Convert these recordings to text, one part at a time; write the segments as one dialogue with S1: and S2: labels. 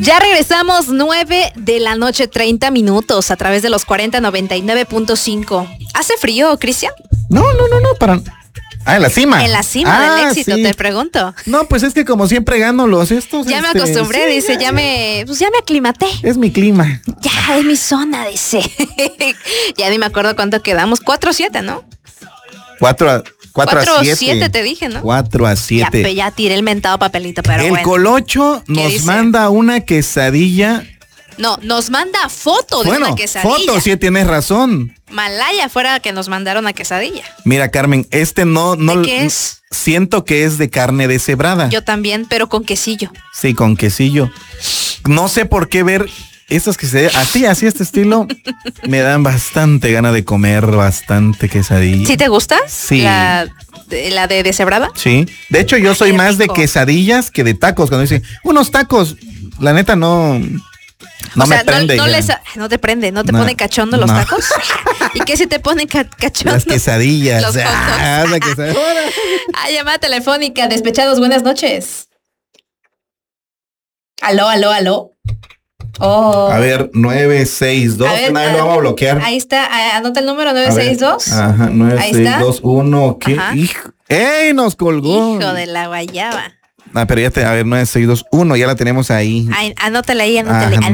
S1: Ya regresamos, 9 de la noche, 30 minutos, a través de los 4099.5. ¿Hace frío, Cristian?
S2: No, para... Ah, en la cima.
S1: En la cima del éxito,
S2: sí.
S1: Te pregunto.
S2: No, pues es que como siempre gano los estos.
S1: Ya me acostumbré,
S2: sí,
S1: dice, ya me aclimaté.
S2: Es mi clima.
S1: Ya, es mi zona, dice. Ya ni me acuerdo cuánto quedamos. 4-7, ¿no?
S2: 4-7
S1: te dije, ¿no?
S2: 4-7.
S1: Ya tiré el mentado papelito, pero bueno.
S2: El Colocho nos manda una quesadilla.
S1: No, nos manda foto de una quesadilla.
S2: Foto, sí, tienes razón.
S1: Malaya fuera que nos mandaron una quesadilla.
S2: Mira, Carmen, no.
S1: ¿De qué es?
S2: Siento que es de carne deshebrada.
S1: Yo también, pero con quesillo.
S2: Sí, con quesillo. No sé por qué ver estas quesadillas así este estilo me dan bastante gana de comer bastante quesadilla.
S1: ¿Sí te gusta?
S2: Sí.
S1: ¿La de deshebrada?
S2: Sí. De hecho, yo soy más rico de quesadillas que de tacos. Cuando dicen unos tacos, la neta no me prende.
S1: No te prende, no te pone cachondo los tacos. ¿Y qué si te pone cachondo?
S2: Las quesadillas.
S1: Los llamada telefónica, despechados, buenas noches. Aló. Oh.
S2: A ver, 962. Nadie lo vamos a bloquear.
S1: Ahí está, anota el número 962.
S2: Ajá, 9621. ¿Qué? ¡Ey! Nos colgó.
S1: Hijo de la guayaba.
S2: Ah, pero a ver, 9621, ya la tenemos ahí.
S1: Ay, anótale ahí.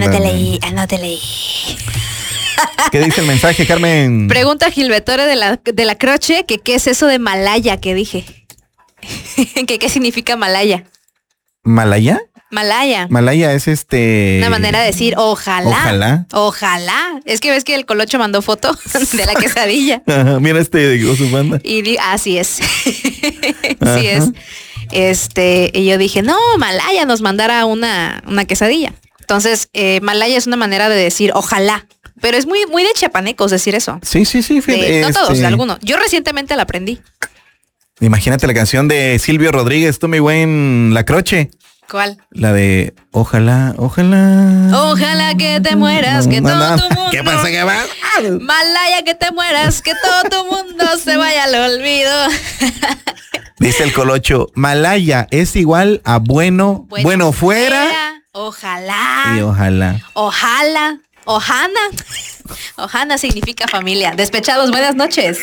S2: ¿Qué dice el mensaje, Carmen?
S1: Pregunta Gilbertore de la Croce que qué es eso de Malaya que dije. ¿Qué significa Malaya?
S2: ¿Malaya?
S1: Malaya
S2: es
S1: una manera de decir ojalá.
S2: Ojalá.
S1: Es que ves que el Colocho mandó foto de la quesadilla.
S2: Ajá, mira su banda.
S1: Y así es. Sí es. Y yo dije, no, Malaya nos mandara una quesadilla. Entonces, Malaya es una manera de decir ojalá. Pero es muy, muy de chiapanecos decir eso.
S2: Sí.
S1: No todos, de algunos. Yo recientemente la aprendí.
S2: Imagínate la canción de Silvio Rodríguez, tú mi buen La Croce.
S1: ¿Cuál?
S2: La de ojalá.
S1: Ojalá que te mueras, que todo tu mundo.
S2: ¿Qué pasa que va?
S1: Malaya, que te mueras, que todo tu mundo se vaya al olvido.
S2: Dice el Colocho, Malaya es igual a bueno fuera.
S1: Ojalá.
S2: Y ojalá.
S1: Ohana significa familia. Despechados, buenas noches.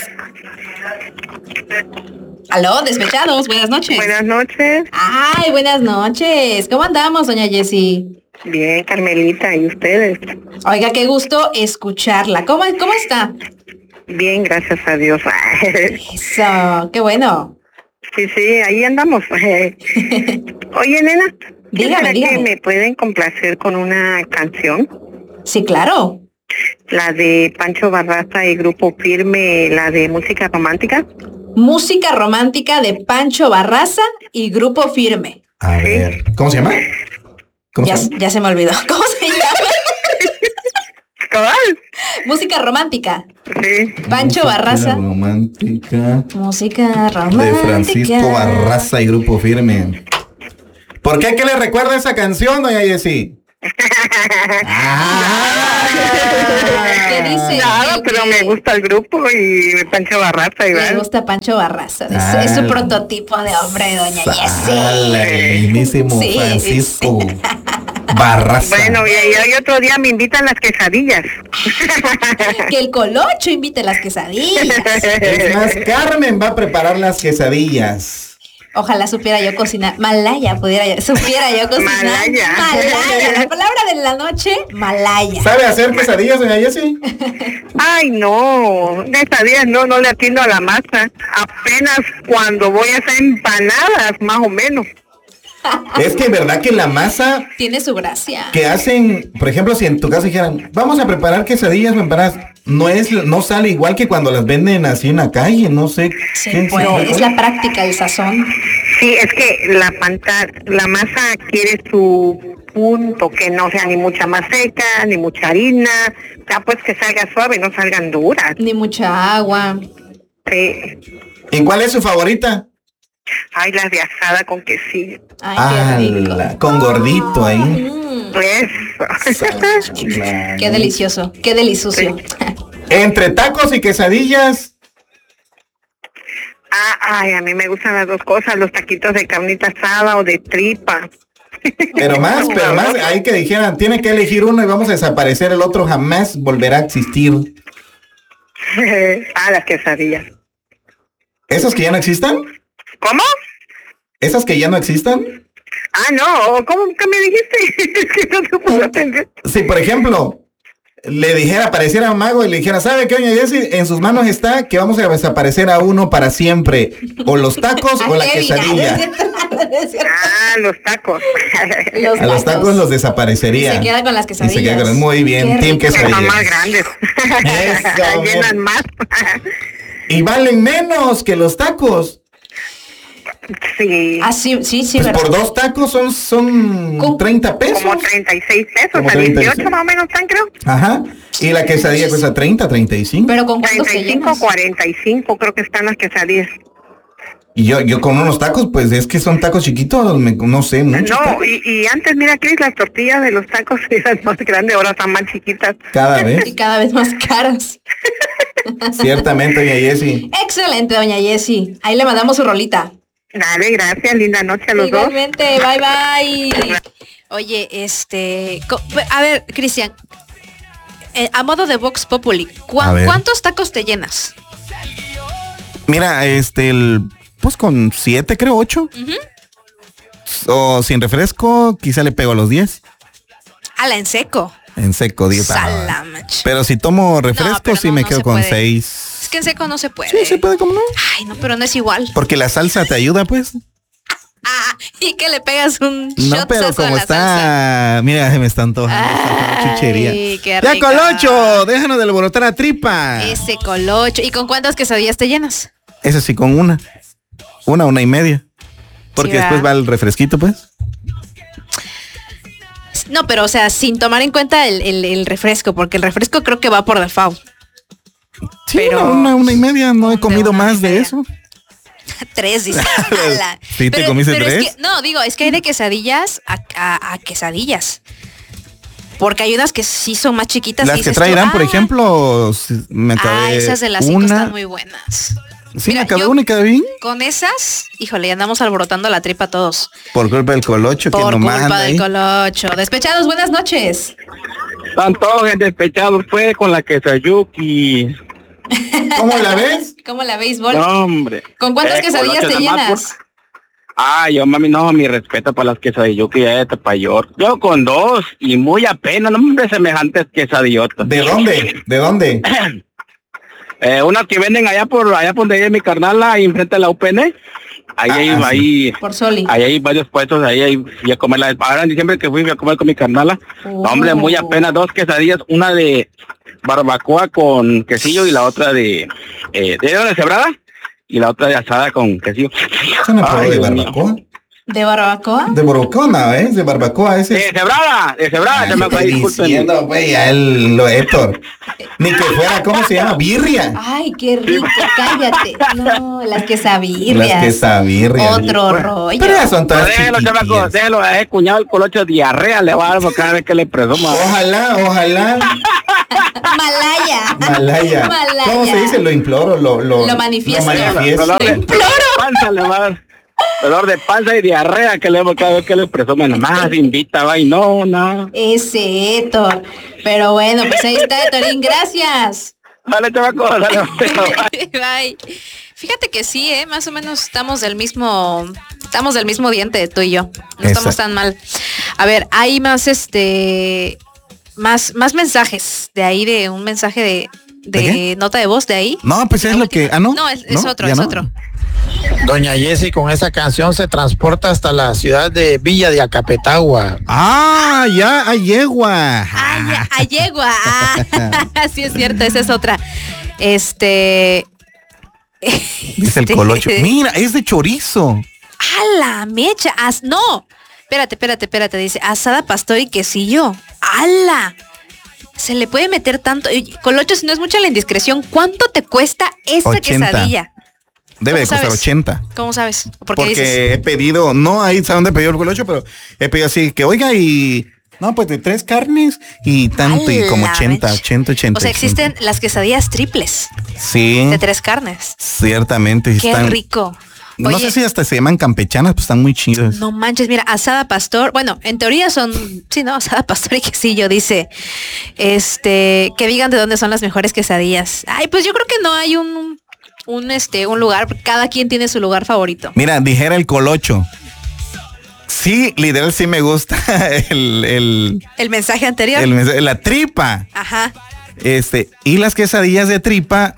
S1: Aló, despechados, buenas noches.
S3: Buenas noches.
S1: Ay, buenas noches. ¿Cómo andamos, doña Jessie?
S3: Bien, Carmelita, ¿y ustedes?
S1: Oiga, qué gusto escucharla. ¿Cómo está?
S3: Bien, gracias a Dios.
S1: Eso, qué bueno.
S3: Sí, ahí andamos. Oye, nena,
S1: dígame.
S3: Que me pueden complacer con una canción?
S1: Sí, claro.
S3: La de Pancho Barraza y Grupo Firme, la de música romántica.
S1: Música romántica de Pancho Barraza y Grupo Firme.
S2: A ver, ¿cómo se llama?
S1: Ya se me olvidó. ¿Cómo se llama?
S3: ¿Cuál?
S1: Música romántica.
S3: Sí.
S1: Pancho Barraza.
S2: Música romántica. De Francisco Barraza y Grupo Firme. ¿Por qué? ¿Qué le recuerda esa canción, doña Jessie?
S1: ¿Qué dice?
S3: Nada, pero me gusta el grupo y Pancho Barraza.
S1: Me gusta Pancho Barraza. Es su prototipo de hombre, doña Jessie.
S2: El mismísimo Francisco Barraza.
S3: Bueno, y hoy otro día me invitan las quesadillas.
S1: Que el Colocho invite las quesadillas.
S2: Es más, Carmen va a preparar las quesadillas.
S1: Ojalá supiera yo cocinar. Malaya supiera yo cocinar.
S3: Malaya.
S1: La palabra de la noche, Malaya.
S2: ¿Sabe hacer quesadillas, doña Jessie?
S3: Ay, no. Quesadillas no le atiendo a la masa. Apenas cuando voy a hacer empanadas, más o menos.
S2: Es que en verdad que la masa
S1: tiene su gracia.
S2: Que hacen, por ejemplo, si en tu casa dijeran, vamos a preparar quesadillas o empanadas, no sale igual que cuando las venden así en la calle, no sé.
S1: Sí, pues, es la práctica, el sazón.
S3: Sí, es que la masa quiere su punto, que no sea ni mucha más seca, ni mucha harina, ya pues que salga suave, no salgan duras.
S1: Ni mucha agua.
S3: Sí.
S2: ¿Y cuál es su favorita?
S3: Ay, las de asada con quesillo.
S1: Ay, qué rico.
S2: Con gordito ahí.
S3: Eso.
S1: Qué delicioso, qué delicioso. Sí.
S2: Entre tacos y quesadillas.
S3: Ay, a mí me gustan las dos cosas, los taquitos de carnita asada o de tripa.
S2: Pero más, ahí que dijeran, tiene que elegir uno y vamos a desaparecer, el otro jamás volverá a existir.
S3: Las quesadillas.
S2: ¿Esas que ya no existan?
S3: ¿Cómo?
S2: ¿Esas que ya no existan?
S3: No, ¿cómo que me dijiste? Es que no te puedo atender.
S2: Sí, por ejemplo, le dijera, apareciera un mago y le dijera, ¿sabe qué, doña Jessie? En sus manos está que vamos a desaparecer a uno para siempre. O los tacos o la quesadilla.
S3: Los tacos.
S2: A los tacos los desaparecería.
S1: Y se queda con las quesadillas.
S2: Muy bien, team quesadillas.
S3: Son más grandes. Llenan más.
S2: Y valen menos que los tacos.
S3: Sí.
S1: Sí,
S2: pues por 2 tacos son 30 pesos.
S3: Como 36 pesos, a 18 más o menos están, creo.
S2: Ajá. Y la quesadilla cuesta 30, 35.
S1: Pero con
S3: 35, 45 creo que están las quesadillas.
S2: Y yo con unos tacos, pues es que son tacos chiquitos, no sé, mucho.
S3: No, y antes, mira, Cris, las tortillas de los tacos eran más grandes, ahora están más chiquitas.
S2: Cada vez.
S1: Y cada vez más caras.
S2: Ciertamente, doña Jessie.
S1: Excelente, doña Jessie. Ahí le mandamos su rolita.
S3: Dale, gracias, linda noche a los
S1: Igualmente, dos. Bye. Oye, a ver, Cristian, a modo de Vox Populi, ¿cuántos tacos te llenas?
S2: Mira, pues con 7, creo, 8. O sin refresco, quizá le pego a los 10.
S1: En seco.
S2: En seco, 10. Pero si tomo refresco, sí me quedo con 6.
S1: Es que en seco no se puede.
S2: Sí, se puede, ¿cómo no?
S1: Ay, no, pero no es igual.
S2: Porque la salsa te ayuda, pues.
S1: Y que le pegas un shot.
S2: No, pero como está, salsa. Mira, se me está antojando chuchería.
S1: Qué
S2: ya, Colocho, déjanos de alborotar a tripa.
S1: Ese Colocho. ¿Y con cuántas quesadillas te llenas?
S2: Ese sí, con una y media. Porque sí, después va el refresquito, pues.
S1: No, pero o sea, sin tomar en cuenta el refresco, porque el refresco creo que va por default.
S2: Sí, pero una y media, no he comido más de eso.
S1: 3, dice.
S2: ¿Sí te comiste 3?
S1: Es que, no, digo, es que hay de quesadillas a quesadillas. Porque hay unas que sí son más chiquitas.
S2: Las que traerán, por ejemplo, me acabé
S1: esas de las 5 están muy buenas.
S2: Sí, me acabé una y quedé bien.
S1: Con esas, híjole, ya andamos alborotando la tripa todos.
S2: Por culpa del Colocho que no manda. Por culpa
S1: del Colocho. Despechados, buenas noches.
S4: Están todos despechados, fue con la quesayuki.
S2: ¿Cómo la ves?
S1: ¿Cómo la veis, Bol?
S4: No, hombre.
S1: ¿Con cuántas quesadillas te llenas?
S4: Yo, mami, no, mi respeto para las quesadilluki de Tepayor. Yo con 2 y muy apenas, no, hombre, semejantes quesadillotas.
S2: ¿De dónde?
S4: Unas que venden allá por donde hay mi carnala, ahí enfrente de la UPN. Ahí
S1: por Soli.
S4: Ahí hay varios puestos, ahí fui a comer. Ahora en diciembre que fui a comer con mi carnala. Hombre, muy apenas 2 quesadillas, una de barbacoa con quesillo y la otra de cebrada y la otra de asada con quesillo.
S2: ¿Qué me probó de barbacoa?
S1: ¿De barbacoa?
S2: De barbacoa, ¿eh? De barbacoa ese.
S4: De cebrada, se me acuerda, disculpen.
S2: Güey, a él, lo Héctor. Ni que fuera, ¿cómo se llama? Birria.
S1: Ay, qué rico, cállate. No, las quesabirrias. Otro rollo.
S2: Pero ya son todas chiquitillas.
S4: Déjalo, cuñado el Colocho diarrea le va a dar cada vez que le presuma.
S2: Ojalá. Malaya. ¿Cómo se dice? Lo imploro, lo manifiesto.
S1: Lo imploro.
S4: Panza le va a dar. Dolor de panza y diarrea que le hemos cada vez que le presumen. Más invita, va y no.
S1: Ese Héctor. Pero bueno, pues ahí está, Héctorín, gracias.
S4: Dale, chavaco, dale.
S1: Bye. Fíjate que sí, más o menos estamos del mismo diente, tú y yo. No estamos tan mal. A ver, hay más más mensajes de ahí, de un mensaje de nota de voz de ahí.
S2: No, pues es lo que. ¿No?
S1: No, es otro, es otro.
S5: Doña Jessie con esa canción se transporta hasta la ciudad de Villa de Acapetagua.
S2: Ya, a Yegua.
S1: A Yegua. Sí es cierto, esa es otra.
S2: Dice el Colocho. Mira, es de chorizo.
S1: ¡A la mecha! No. Espérate. Dice, asada, pastor y quesillo. ¡Hala! Se le puede meter tanto. Colocho, si no es mucha la indiscreción, ¿cuánto te cuesta esa
S2: 80.
S1: quesadilla?
S2: Debe de costar 80.
S1: ¿Cómo sabes?
S2: Porque he pedido, no ahí sabe dónde pedido el Colocho, pero he pedido así, que oiga y... No, pues de 3 carnes y tanto, y como 80.
S1: O sea, existen las quesadillas triples.
S2: Sí.
S1: De 3 carnes.
S2: Ciertamente.
S1: Qué rico.
S2: No
S1: Oye,
S2: sé si hasta se llaman campechanas, pues están muy chidas.
S1: no manches, mira, asada pastor, bueno, en teoría son, sí, ¿no? Asada pastor y quesillo, dice, que digan de dónde son las mejores quesadillas. Ay, pues yo creo que no hay un lugar, cada quien tiene su lugar favorito.
S2: Mira, dijera el colocho. Sí, literal sí me gusta
S1: El mensaje anterior.
S2: la tripa.
S1: Ajá.
S2: Y las quesadillas de tripa,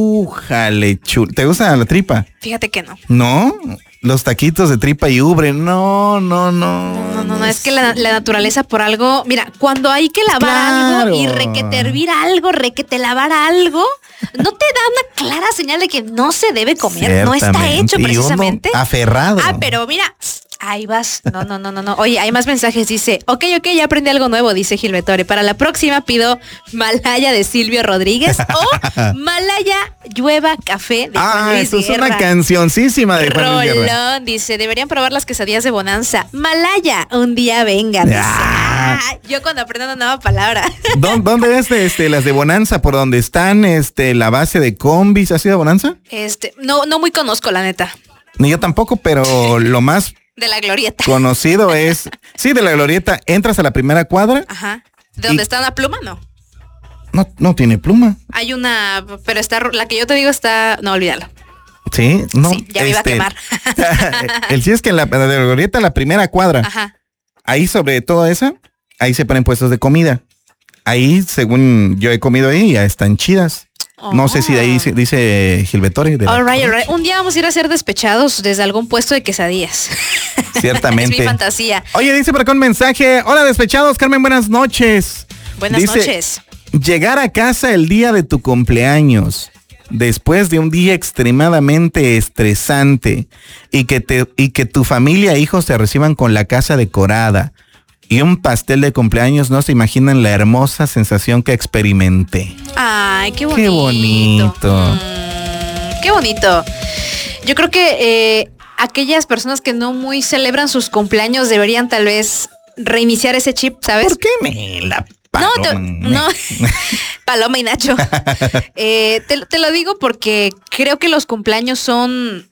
S2: jale chul. ¿Te gusta la tripa?
S1: Fíjate que no.
S2: ¿No? Los taquitos de tripa y ubre, no.
S1: No, es que la naturaleza por algo, mira, cuando hay que lavar
S2: Claro.
S1: algo y requete hervir algo, requete lavar algo, no te da una clara señal de que no se debe comer, no está
S2: Ciertamente.
S1: hecho
S2: Y uno
S1: precisamente.
S2: aferrado.
S1: Pero mira, ahí vas. No. Oye, hay más mensajes. Dice, ok, ya aprendí algo nuevo, dice Gilbertore. Para la próxima pido Malaya de Silvio Rodríguez o Malaya Llueva Café de Juan Luis
S2: esto es
S1: Guerra.
S2: una cancioncísima de Juan Luis Guerra.
S1: Rolón, dice, deberían probar las quesadillas de Bonanza. Malaya, un día venga. Dice. Yo cuando aprendo una nueva palabra.
S2: ¿Dónde es las de Bonanza? ¿Por donde están la base de combis? ¿Has ido a Bonanza?
S1: No muy conozco, la neta.
S2: Ni yo tampoco, pero lo más
S1: De la glorieta.
S2: conocido es, sí, de la glorieta, entras a la primera cuadra.
S1: Ajá. ¿De dónde está una pluma? No.
S2: No tiene pluma.
S1: Hay una, pero la que yo te digo está, no, olvídalo.
S2: Sí, no.
S1: Sí, ya me iba a quemar.
S2: El sí es que en la glorieta, la primera cuadra,
S1: Ajá.
S2: ahí sobre todo esa, ahí se ponen puestos de comida. Ahí, según yo he comido ahí, ya están chidas. No sé si de ahí dice Gilbertore.
S1: All right. Un día vamos a ir a ser despechados desde algún puesto de quesadillas.
S2: Ciertamente.
S1: Es mi fantasía.
S2: Oye, dice por acá un mensaje. Hola, despechados. Carmen, buenas noches.
S1: Buenas noches.
S2: Llegar a casa el día de tu cumpleaños, después de un día extremadamente estresante, y que tu familia e hijos te reciban con la casa decorada y un pastel de cumpleaños, no se imaginan la hermosa sensación que experimenté.
S1: Ay, qué bonito.
S2: Qué bonito.
S1: Qué bonito. Yo creo que aquellas personas que no muy celebran sus cumpleaños deberían tal vez reiniciar ese chip, ¿sabes?
S2: ¿Por qué me la
S1: No, Paloma y Nacho. Te lo digo porque creo que los cumpleaños son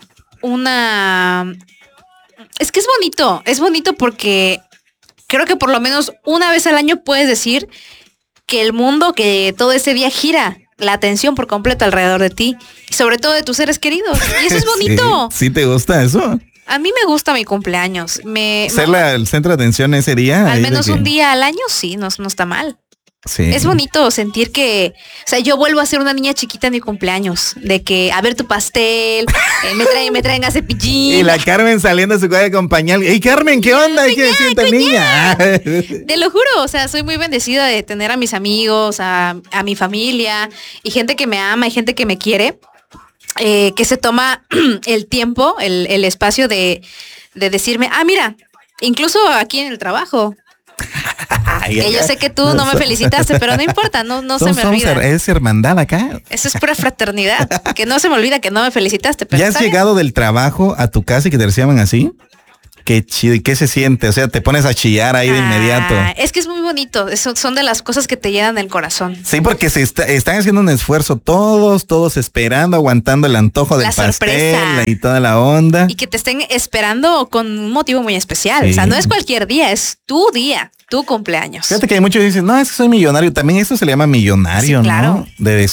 S1: es que es bonito porque creo que por lo menos una vez al año puedes decir que el mundo, que todo ese día gira la atención por completo alrededor de ti, y sobre todo de tus seres queridos. Y eso es bonito.
S2: ¿Sí te gusta eso?
S1: A mí me gusta mi cumpleaños.
S2: Ser el centro de atención ese día.
S1: Al menos un día al año, sí, no está mal.
S2: Sí.
S1: Es bonito sentir que, o sea, yo vuelvo a ser una niña chiquita en mi cumpleaños, de que a ver tu pastel, me traen a cepillín.
S2: Y la Carmen saliendo de su casa con pañal. ¡Ey, Carmen, qué onda! ¿Qué siente, niña?
S1: Te lo juro, o sea, soy muy bendecida de tener a mis amigos, a mi familia, y gente que me ama y gente que me quiere, que se toma el tiempo, el espacio de decirme, mira, incluso aquí en el trabajo. Que yo sé que tú no me felicitaste, pero no importa, no se me olvida.
S2: Es hermandad acá.
S1: Eso es pura fraternidad. Que no se me olvida que no me felicitaste. Pero
S2: ¿ya has llegado del trabajo a tu casa y que te reciban así? Qué chido. ¿Y qué se siente? O sea, te pones a chillar ahí de inmediato.
S1: Es que es muy bonito. Son de las cosas que te llenan el corazón.
S2: Sí, porque están haciendo un esfuerzo todos esperando, aguantando el antojo del pastel
S1: sorpresa.
S2: Y toda la onda.
S1: Y que te estén esperando con un motivo muy especial.
S2: Sí.
S1: O sea, no es cualquier día, es tu día, tu cumpleaños.
S2: Fíjate que hay muchos que dicen, no, es que soy millonario. También eso se le llama millonario,
S1: Sí, claro.
S2: ¿no? De